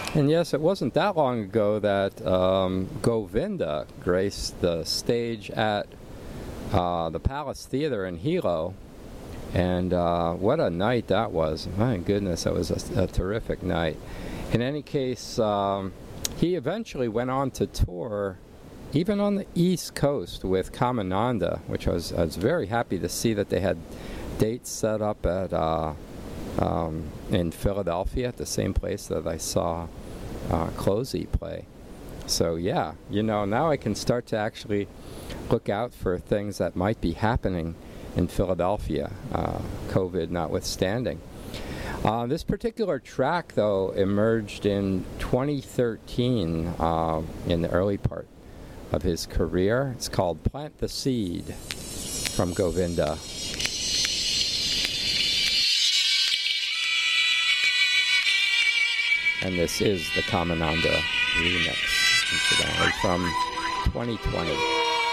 And yes, it wasn't that long ago that Govinda graced the stage at the Palace Theater in Hilo. And what a night that was. My goodness, that was a terrific night. In any case, he eventually went on to tour even on the East Coast with Kamananda, which I was very happy to see that they had dates set up at in Philadelphia at the same place that I saw Closey play. So yeah, now I can start to actually look out for things that might be happening in Philadelphia, COVID notwithstanding. This particular track, though, emerged in 2013 in the early part of his career. It's called Plant the Seed from Govinda. And this is the Kamananda remix, incidentally, from 2020.